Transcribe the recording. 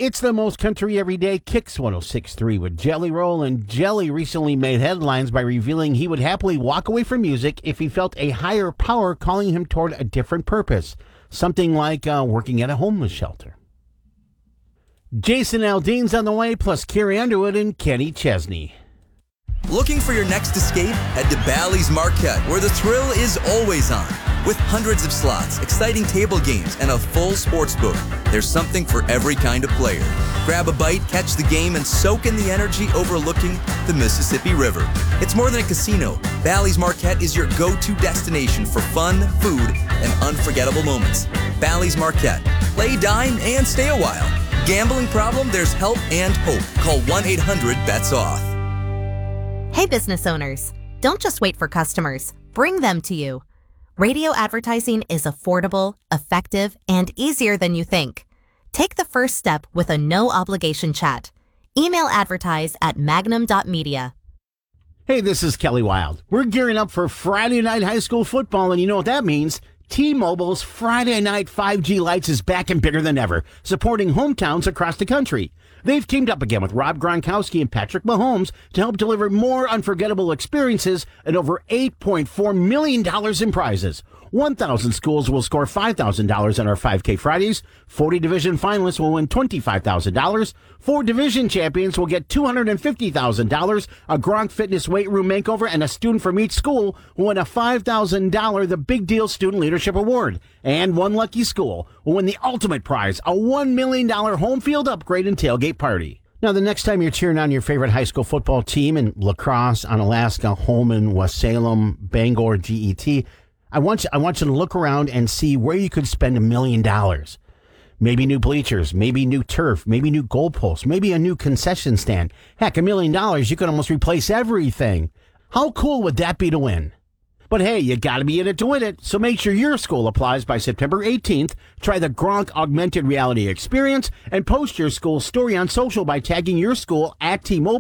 It's the most country every day. Kicks 106.3 with Jelly Roll. And Jelly recently made headlines by revealing he would happily walk away from music if he felt a higher power calling him toward a different purpose. Something like working at a homeless shelter. Jason Aldean's on the way, plus Carrie Underwood and Kenny Chesney. Looking for your next escape? Head to Bally's Marquette, where the thrill is always on. With hundreds of slots, exciting table games, and a full sports book, there's something for every kind of player. Grab a bite, catch the game, and soak in the energy overlooking the Mississippi River. It's more than a casino. Bally's Marquette is your go-to destination for fun, food, and unforgettable moments. Bally's Marquette. Play, dine, and stay a while. Gambling problem? There's help and hope. Call 1-800-BETS-OFF. Hey business owners, don't just wait for customers, bring them to you. Radio advertising is affordable, effective, and easier than you think. Take the first step with a no-obligation chat. Email advertise at magnum.media. Hey, this is Kelly Wild. We're gearing up for Friday night high school football, and you know what that means. T-Mobile's Friday Night 5G Lights is back and bigger than ever, supporting hometowns across the country. They've teamed up again with Rob Gronkowski and Patrick Mahomes to help deliver more unforgettable experiences and over $8.4 million in prizes. 1,000 schools will score $5,000 on our 5K Fridays. 40 division finalists will win $25,000. 4 division champions will get $250,000, a Gronk Fitness weight room makeover, and a student from each school will win a $5,000 The Big Deal Student Leadership Award. And one lucky school will win the ultimate prize, a $1 million home field upgrade and tailgate party. Now, the next time you're cheering on your favorite high school football team in La Crosse, Onalaska, Holmen, West Salem, Bangor, GET, I want you to look around and see where you could spend $1 million. Maybe new bleachers, maybe new turf, maybe new goalposts, maybe a new concession stand. Heck, $1 million, you could almost replace everything. How cool would that be to win? But hey, you got to be in it to win it, so make sure your school applies by September 18th. Try the Gronk Augmented Reality Experience and post your school story on social by tagging your school at T-Mobile.